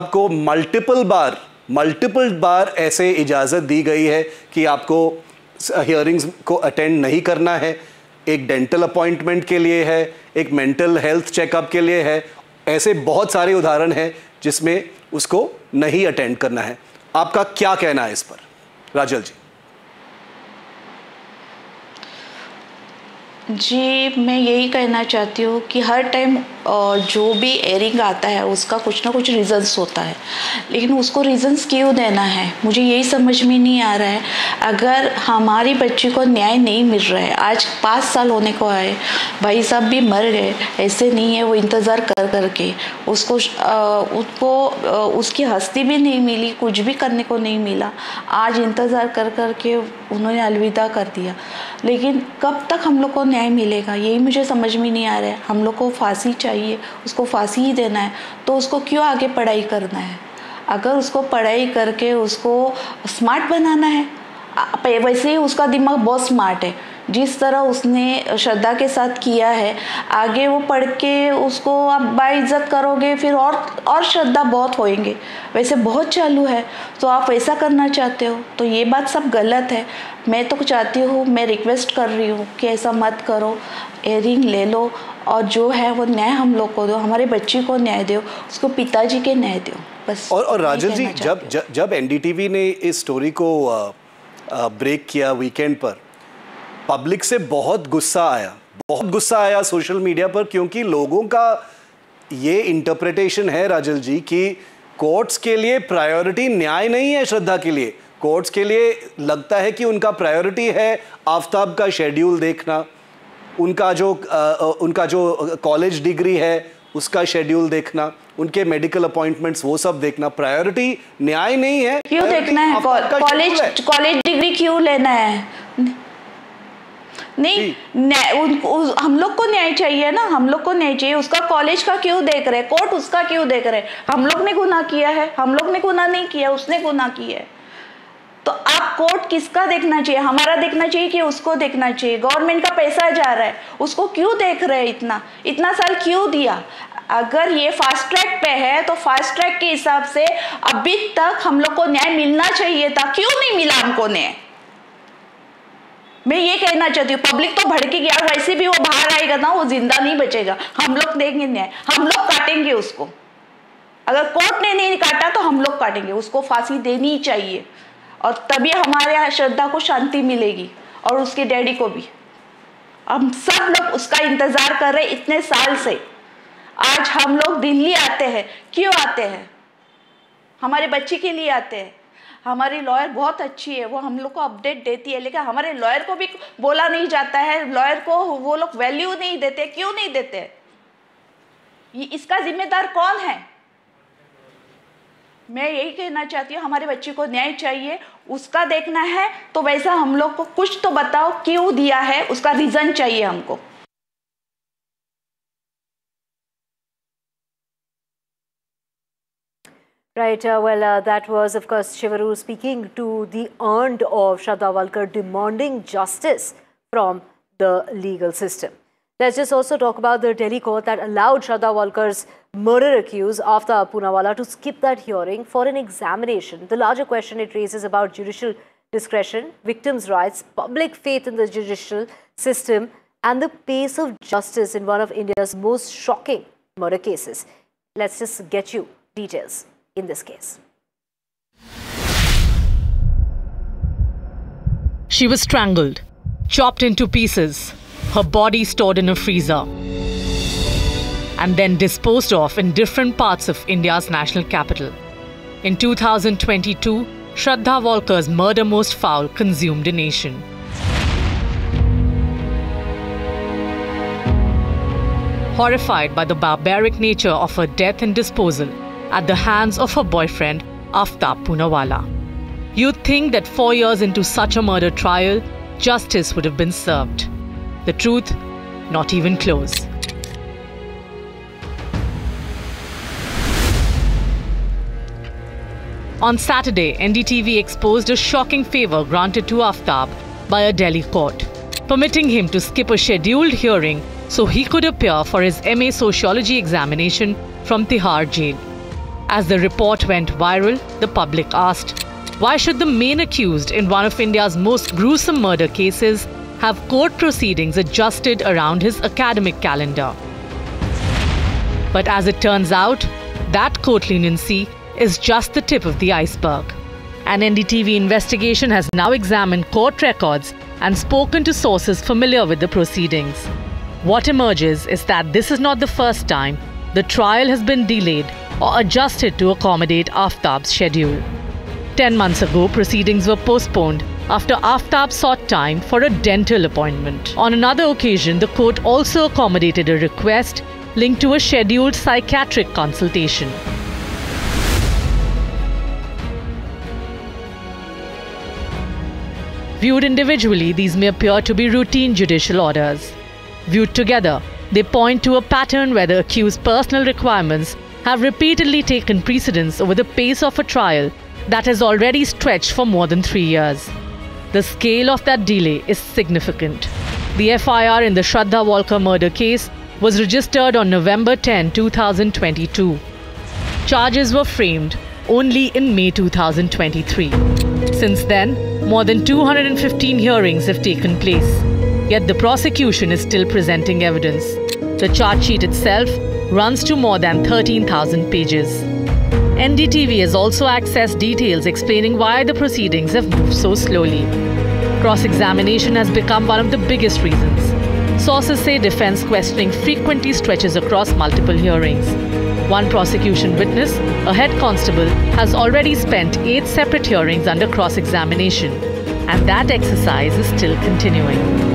आपको मल्टीपल बार ऐसे इजाज़त दी गई है कि आपको हियरिंग्स को अटेंड नहीं करना है, एक डेंटल अपॉइंटमेंट के लिए है, एक मेंटल हेल्थ चेकअप के लिए है। ऐसे बहुत सारे उदाहरण हैं जिसमें उसको नहीं अटेंड करना है। आपका क्या कहना है इस पर राजल जी? जी, मैं यही कहना चाहती हूँ कि हर टाइम जो भी एयरिंग आता है उसका कुछ ना कुछ रीज़न्स होता है, लेकिन उसको रीज़न्स क्यों देना है मुझे यही समझ में नहीं आ रहा है। अगर हमारी बच्ची को न्याय नहीं मिल रहा है, आज 5 साल होने को आए, भाई साहब भी मर गए, ऐसे नहीं है वो इंतज़ार कर करके उसको उसकी हस्ती भी नहीं मिली, कुछ भी करने को नहीं मिला, आज इंतज़ार कर करके उन्होंने अलविदा कर दिया। लेकिन कब तक हम लोग को न्याय मिलेगा यही मुझे समझ में नहीं आ रहा है। हम लोग को फांसी चाहिए, उसको फांसी ही देना है, तो उसको क्यों आगे पढ़ाई करना है? अगर उसको पढ़ाई करके उसको स्मार्ट बनाना है, वैसे ही उसका दिमाग बहुत स्मार्ट है, जिस तरह उसने श्रद्धा के साथ किया है, आगे वो पढ़ के उसको आप बाइज्जत करोगे, फिर और श्रद्धा बहुत होएंगे, वैसे बहुत चालू है, तो आप वैसा करना चाहते हो, तो ये बात सब गलत है। मैं तो चाहती हूँ, मैं रिक्वेस्ट कर रही हूँ कि ऐसा मत करो, एयरिंग ले लो और जो है वो न्याय हम लोग को दो, हमारे बच्ची को न्याय दो, उसको पिताजी के न्याय दो, बस। और राजल जी, जब एनडीटीवी ने इस स्टोरी को ब्रेक किया वीकेंड पर, पब्लिक से बहुत गुस्सा आया सोशल मीडिया पर, क्योंकि लोगों का ये इंटरप्रिटेशन है राजल जी कि कोर्ट्स के लिए प्रायोरिटी न्याय नहीं है श्रद्धा के लिए। कोर्ट्स के लिए लगता है कि उनका प्रायोरिटी है आफ्ताब का शेड्यूल देखना, उनका जो कॉलेज डिग्री है उसका शेड्यूल देखना, उनके मेडिकल अपॉइंटमेंट्स वो सब देखना। प्रायोरिटी न्याय नहीं है। क्यों देखना है? कॉलेज डिग्री क्यों लेना है? नहीं, हम लोग को न्याय चाहिए ना, हम लोग को न्याय चाहिए। उसका कॉलेज का क्यों देख रहे? कोर्ट उसका क्यों देख रहे? हम लोग ने गुनाह किया है? हम लोग ने गुनाह नहीं किया, उसने गुनाह किया है। तो आप कोर्ट किसका देखना चाहिए? हमारा देखना चाहिए कि उसको देखना चाहिए? गवर्नमेंट का पैसा जा रहा है, उसको क्यों देख रहे हैं? इतना साल क्यों दिया? अगर ये फास्ट ट्रैक पे है तो फास्ट ट्रैक के हिसाब से अभी तक हम लोग को न्याय मिलना चाहिए था, क्यों नहीं मिला हमको न्याय? मैं ये कहना चाहती हूँ। पब्लिक तो भड़की गया, वैसे भी वो बाहर आएगा ना, वो जिंदा नहीं बचेगा। हम लोग देंगे न्याय, हम लोग काटेंगे उसको। अगर कोर्ट ने नहीं काटा तो हम लोग काटेंगे, उसको फांसी देनी चाहिए, और तभी हमारे यहाँ श्रद्धा को शांति मिलेगी और उसके डैडी को भी। हम सब लोग उसका इंतजार कर रहे इतने साल से। आज हम लोग दिल्ली आते हैं, क्यों आते हैं? हमारे बच्चे के लिए आते हैं। हमारी लॉयर बहुत अच्छी है, वो हम लोग को अपडेट देती है, लेकिन हमारे लॉयर को भी बोला नहीं जाता है, लॉयर को वो लोग वैल्यू नहीं देते। क्यों नहीं देते? इसका जिम्मेदार कौन है? मैं यही कहना चाहती हूँ, हमारे बच्चे को न्याय चाहिए, उसका देखना है तो वैसा हम लोग को कुछ तो बताओ, क्यों दिया है, उसका रीजन चाहिए हमको। Right, that was of course Shivaru speaking to the aunt of Shraddha Walkar demanding justice from the legal system. Let's just also talk about the Delhi court that allowed Shraddha Walkar's murder accused Aftab Poonawalla to skip that hearing for an examination. The larger question it raises about judicial discretion, victims' rights, public faith in the judicial system, and the pace of justice in one of India's most shocking murder cases. Let's just get you details in this case. She was strangled, chopped into pieces, her body stored in a freezer, and then disposed of in different parts of India's national capital. In 2022, Shraddha Walkar's murder most foul consumed a nation. Horrified by the barbaric nature of her death and disposal at the hands of her boyfriend, Aftab Poonawalla. You'd think that 4 years into such a murder trial, justice would have been served. The truth, not even close. On Saturday, NDTV exposed a shocking favor granted to Aftab by a Delhi court, permitting him to skip a scheduled hearing so he could appear for his MA Sociology examination from Tihar jail. As the report went viral, the public asked, why should the main accused in one of India's most gruesome murder cases have court proceedings adjusted around his academic calendar? But as it turns out, that court leniency is just the tip of the iceberg. An NDTV investigation has now examined court records and spoken to sources familiar with the proceedings. What emerges is that this is not the first time the trial has been delayed or adjusted to accommodate Aftab's schedule. 10 months ago, proceedings were postponed after Aftab sought time for a dental appointment. On another occasion, the court also accommodated a request linked to a scheduled psychiatric consultation. Viewed individually, these may appear to be routine judicial orders. Viewed together, they point to a pattern where the accused's personal requirements have repeatedly taken precedence over the pace of a trial that has already stretched for more than 3 years. The scale of that delay is significant. The FIR in the Shraddha Walkar murder case was registered on November 10, 2022. Charges were framed only in May 2023. Since then, more than 215 hearings have taken place. Yet the prosecution is still presenting evidence. The charge sheet itself runs to more than 13,000 pages. NDTV has also accessed details explaining why the proceedings have moved so slowly. Cross-examination has become one of the biggest reasons. Sources say defense questioning frequently stretches across multiple hearings. One prosecution witness, a head constable, has already spent 8 separate hearings under cross-examination, and that exercise is still continuing.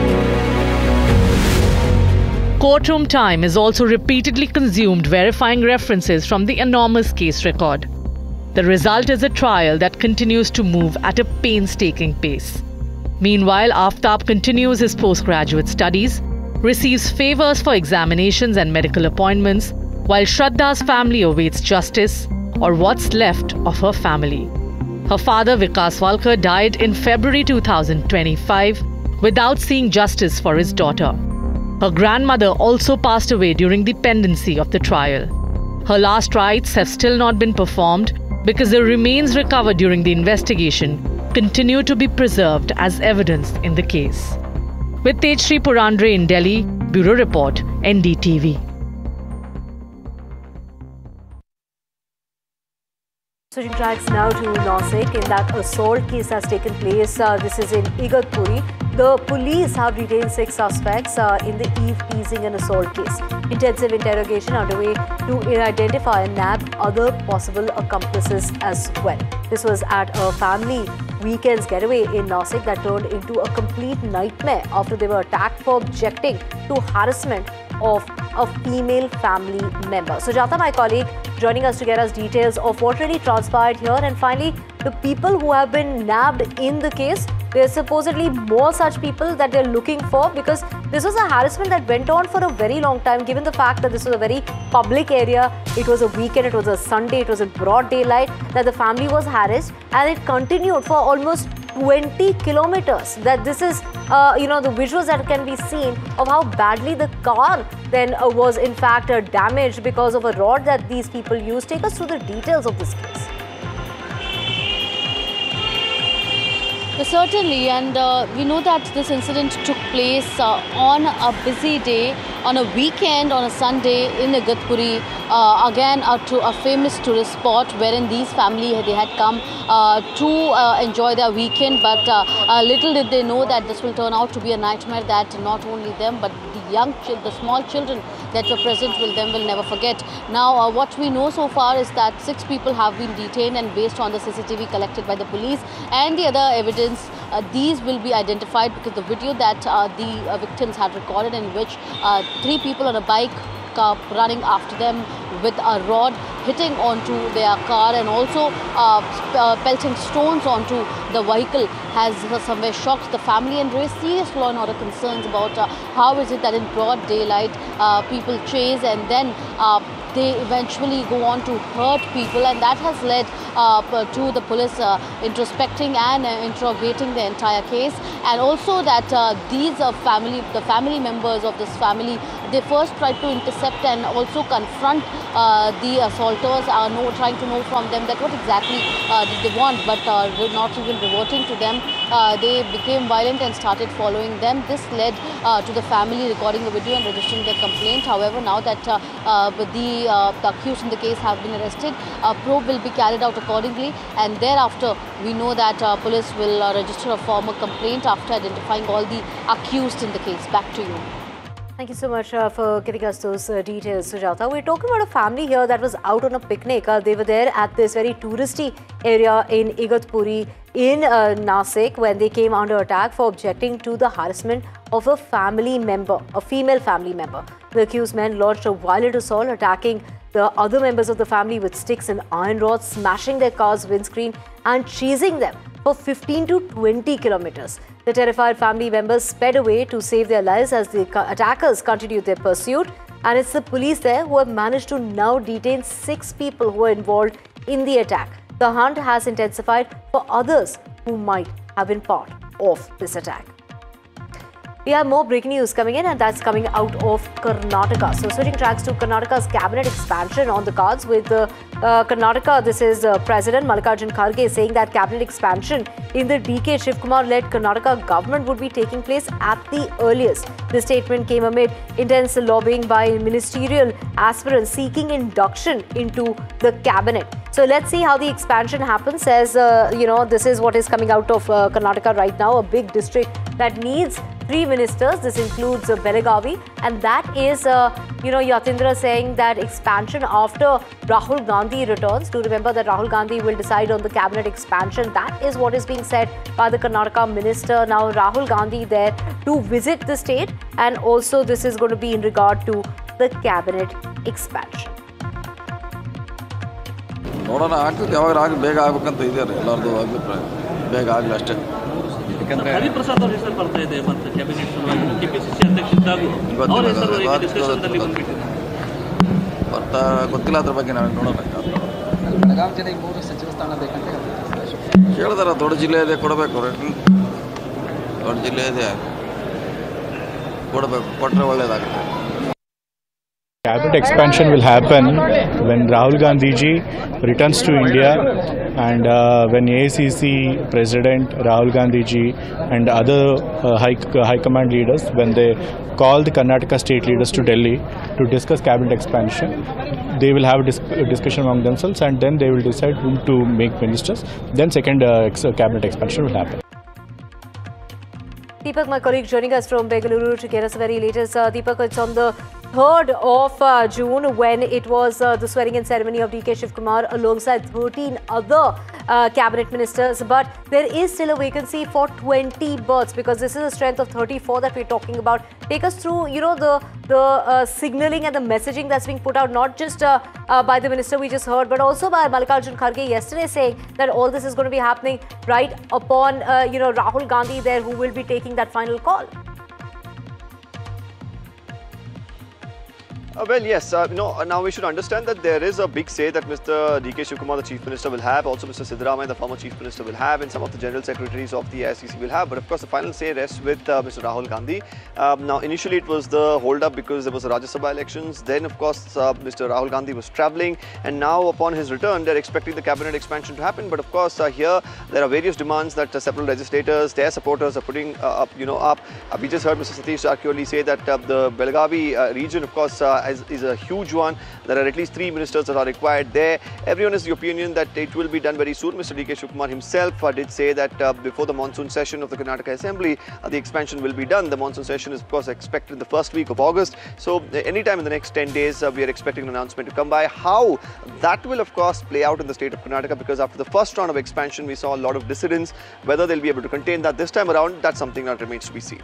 Courtroom time is also repeatedly consumed verifying references from the enormous case record. The result is a trial that continues to move at a painstaking pace. Meanwhile, Aftab continues his postgraduate studies, receives favors for examinations and medical appointments, while Shraddha's family awaits justice, or what's left of her family. Her father, Vikas Walkar, died in February 2025 without seeing justice for his daughter. Her grandmother also passed away during the pendency of the trial. Her last rites have still not been performed because the remains recovered during the investigation continue to be preserved as evidence in the case. With Tejshri Purandre in Delhi, Bureau Report, NDTV. Switching tracks now to Nasik, in that assault case has taken place. This is in Igatpuri. The police have detained 6 suspects in the eve-teasing and assault case. Intensive interrogation underway to identify and nab other possible accomplices as well. This was at a family weekend's getaway in Nasik that turned into a complete nightmare after they were attacked for objecting to harassment of a female family member. Sujata, my colleague, joining us to get us details of what really transpired here, and finally the people who have been nabbed in the case. There's supposedly more such people that they're looking for, because this was a harassment that went on for a very long time, given the fact that this was a very public area. It was a weekend, it was a Sunday, it was in broad daylight that the family was harassed, and it continued for almost 20 kilometers. That this is, the visuals that can be seen of how badly the car then was in fact damaged because of a rod that these people used. Take us through the details of this case. Certainly, and we know that this incident took place on a busy day, on a weekend, on a Sunday in Igatpuri, again to a famous tourist spot wherein these family they had come to enjoy their weekend, but little did they know that this will turn out to be a nightmare that not only them but the small children that were present will never forget. Now, what we know so far is that 6 people have been detained, and based on the CCTV collected by the police and the other evidence, these will be identified, because the video that the victims had recorded, in which 3 people on a bike running after them with a rod, hitting onto their car and also pelting stones onto the vehicle, has somewhere shocked the family and raised serious law and order concerns about how is it that in broad daylight people chase and then they eventually go on to hurt people, and that has led to the police introspecting and interrogating the entire case, and also that the family members of this family they first tried to intercept and also confront the assaulters, trying to know from them that what exactly did they want, but not even reverting to them. They became violent and started following them. This led to the family recording the video and registering their complaint. However, now that the accused in the case have been arrested, a probe will be carried out accordingly, and thereafter we know that police will register a formal complaint after identifying all the accused in the case. Back to you. Thank you so much for giving us those details, Sujata. We're talking about a family here that was out on a picnic. They were there at this very touristy area in Igatpuri in Nasik when they came under attack for objecting to the harassment of a family member, a female family member. The accused men launched a violent assault, attacking the other members of the family with sticks and iron rods, smashing their car's windscreen and chasing them for 15 to 20 kilometers. The terrified family members sped away to save their lives as the attackers continued their pursuit. And it's the police there who have managed to now detain 6 people who were involved in the attack. The hunt has intensified for others who might have been part of this attack. We have more breaking news coming in, and that's coming out of Karnataka. So switching tracks to Karnataka's cabinet expansion on the cards with Karnataka. This is President Mallikarjun Kharge saying that cabinet expansion in the DK Shivkumar-led Karnataka government would be taking place at the earliest. This statement came amid intense lobbying by ministerial aspirants seeking induction into the cabinet. So let's see how the expansion happens. As this is what is coming out of Karnataka right now, a big district that needs 3 ministers. This includes Belagavi, and that is, Yatindra saying that expansion after Rahul Gandhi returns. Do remember that Rahul Gandhi will decide on the cabinet expansion. That is what is being said by the Karnataka minister. Now Rahul Gandhi there to visit the state, and also this is going to be in regard to the cabinet expansion. ನೋಡೋಣ ಆಗ್ತದೆ ಯಾವಾಗ ಬೇಗ ಆಗಬೇಕಂತ ಇದ್ದಾರೆ ಎಲ್ಲರದು ಅಭಿಪ್ರಾಯ ಬೇಗ ಆಗಲಿ ಅಷ್ಟೇ ಯಾಕಂದ್ರೆ ಹರಿಪ್ರಸಾದ್ ಅವರ ಹೆಸರು ಬರ್ತಾ ಇದೆ ಮತ್ತೆ ಕ್ಯಾಬಿನೆಟ್ ಸಲುವಾಗಿ ಕೆಪಿಸಿಸಿ ಅಧ್ಯಕ್ಷರಿದ್ದಾಗೂ ಅವರ ಹೆಸರು ಈಗ ಡಿಸ್ಕಷನ್ನಲ್ಲಿ ಬಂದ್ಬಿಟ್ಟಿದೆ ಬರ್ತಾ ಗೊತ್ತಿಲ್ಲ ಅದ್ರ ಬಗ್ಗೆ ನಾವು ನೋಡೋಣ ಬೆಳಗಾವಿ ಜಿಲ್ಲೆಗೆ 3 ಸಚಿವ ಸ್ಥಾನ ಬೇಕಂತ ಹೇಳಿದಾರೆ ದೊಡ್ಡ ಜಿಲ್ಲೆ ಇದೆ ಕೊಡಬೇಕು ದೊಡ್ಡ ಜಿಲ್ಲೆ ಇದೆ ಕೊಡಬೇಕು ಕೊಟ್ಟರೆ ಒಳ್ಳೆಯದಾಗುತ್ತೆ Cabinet expansion will happen when Rahul Gandhi ji returns to India and when AICC President Rahul Gandhi ji and other high command leaders, when they call the Karnataka state leaders to Delhi to discuss cabinet expansion, they will have a discussion among themselves and then they will decide whom to make ministers. Then second cabinet expansion will happen. Deepak, my colleague, joining us from Bengaluru to get us the very latest. Deepak, it's on the 3rd of June when it was the swearing-in ceremony of DK Shivkumar alongside 13 other cabinet ministers. But there is still a vacancy for 20 berths because this is a strength of 34 that we're talking about. Take us through, the signalling and the messaging that's being put out, not just by the minister we just heard, but also by Mallikarjun Kharge yesterday saying that all this is going to be happening right upon, Rahul Gandhi there who will be taking that final call. Well, yes. Now we should understand that there is a big say that Mr. DK Shivkumar, the Chief Minister, will have. Also, Mr. Siddaramaiah, the former Chief Minister, will have, and some of the General Secretaries of the AICC will have. But of course, the final say rests with Mr. Rahul Gandhi. Now, initially it was the hold-up because there was a Rajya Sabha elections. Then, of course, Mr. Rahul Gandhi was travelling, and now upon his return, they're expecting the cabinet expansion to happen. But of course, here there are various demands that several legislators, their supporters, are putting up. We just heard Mr. Satish Jakioli say that the Belagavi region, of course, is a huge one. There are at least 3 ministers that are required there. Everyone is the opinion that it will be done very soon. Mr. DK Shivkumar himself did say that before the monsoon session of the Karnataka Assembly, the expansion will be done. The monsoon session is, of course, expected in the first week of August. So, anytime in the next 10 days, we are expecting an announcement to come by. How that will, of course, play out in the state of Karnataka, because after the first round of expansion, we saw a lot of dissidents. Whether they'll be able to contain that this time around, that's something that remains to be seen.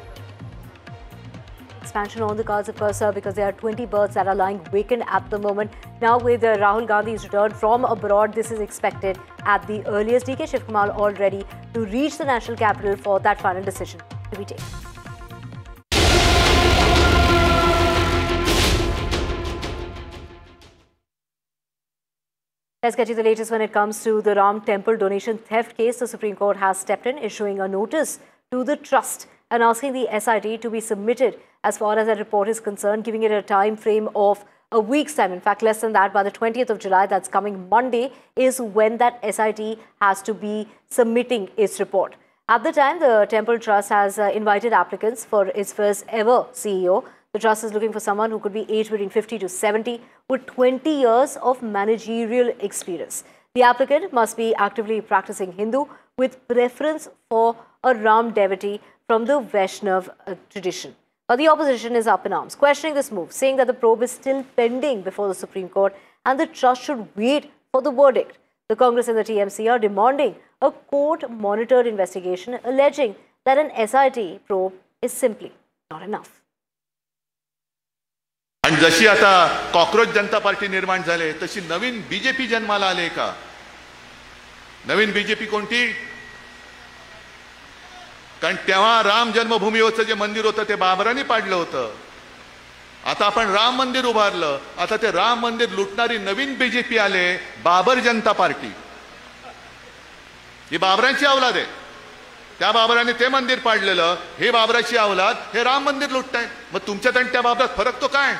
Expansion on the cards, of course, because there are 20 berths that are lying vacant at the moment. Now, with Rahul Gandhi's return from abroad, this is expected at the earliest. DK Shivkumar all ready to reach the national capital for that final decision to be taken. Let's get you the latest when it comes to the Ram Temple donation theft case. The Supreme Court has stepped in, issuing a notice to the trust and asking the SIT to be submitted as far as that report is concerned, giving it a time frame of a week's time. In fact, less than that, by the 20th of July, that's coming Monday, is when that SIT has to be submitting its report. At the time, the Temple Trust has invited applicants for its first ever CEO. The trust is looking for someone who could be aged between 50 to 70 with 20 years of managerial experience. The applicant must be actively practicing Hindu with preference for a Ram devotee from the Vaishnav tradition. But the opposition is up in arms, questioning this move, saying that the probe is still pending before the Supreme Court and the trust should wait for the verdict. The Congress and the TMC are demanding a court-monitored investigation, alleging that an SIT probe is simply not enough. आणि जशी आता cockroach जनता party निर्माण झाले तशी नवीन BJP जन्माला आले का? नवीन BJP कोणती? कारण तेव्हा राम जन्मभूमीवरचं जे मंदिर होतं ते बाबरांनी पाडलं होतं. आता आपण राम मंदिर उभारलं. आता ते राम मंदिर लुटणारी नवीन बीजेपी आले, बाबर जनता पार्टी. ही बाबरांची अवलाद आहे. त्या बाबरांनी ते मंदिर पाडलेलं, हे बाबराची अवलाद हे राम मंदिर लुटताय. मग तुमच्यात आणि त्या बाबरात फरक तो काय?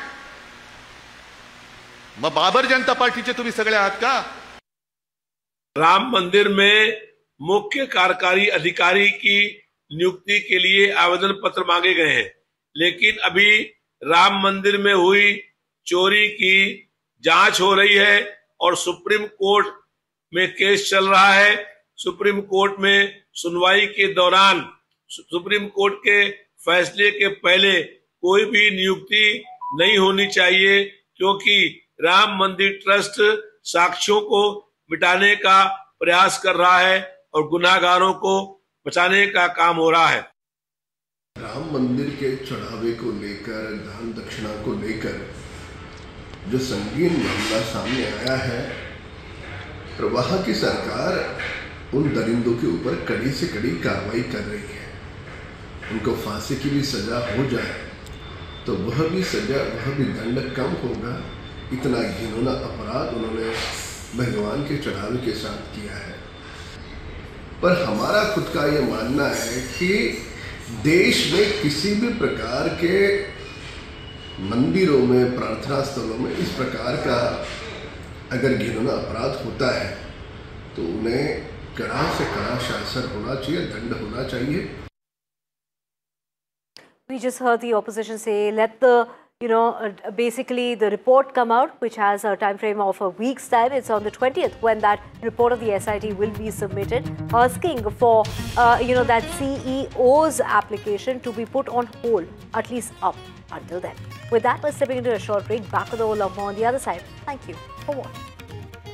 मग बाबर जनता पार्टीचे तुम्ही सगळे आहात का? राम मंदिर में मुख्य कार्यकारी अधिकारी की नियुक्ति के लिए आवेदन पत्र मांगे गए हैं, लेकिन अभी राम मंदिर में हुई चोरी की जांच हो रही है और सुप्रीम कोर्ट में केस चल रहा है. सुप्रीम कोर्ट में सुनवाई के दौरान सुप्रीम कोर्ट के फैसले के पहले कोई भी नियुक्ति नहीं होनी चाहिए, क्योंकि राम मंदिर ट्रस्ट साक्ष्यों को मिटाने का प्रयास कर रहा है और गुनाहगारों को बचाने का काम हो रहा है. राम मंदिर के चढ़ावे को लेकर, दान दक्षिणा को लेकर जो संगीन मामला सामने आया है, और वहां की सरकार उन दरिंदों के ऊपर कड़ी से कड़ी कार्रवाई कर रही है. उनको फांसी की भी सजा हो जाए तो वह भी सजा, वह भी दंड कम होगा. इतना घिनौना अपराध उन्होंने भगवान के चढ़ावे के साथ किया है. पर हमारा खुद का ये मानना है कि देश में किसी भी प्रकार के मंदिरों में, प्रार्थना स्थलों में इस प्रकार का अगर घिनौना अपराध होता है तो उन्हें कड़ा से कड़ा शासन होना चाहिए, दंड होना चाहिए. We just heard the opposition say, let the basically the report come out, which has a time frame of a week's time. It's on the 20th when that report of the SIT will be submitted, asking for that CEO's application to be put on hold, at least up until then. With that, we're stepping into a short break. Back with all of more on the other side. Thank you for watching.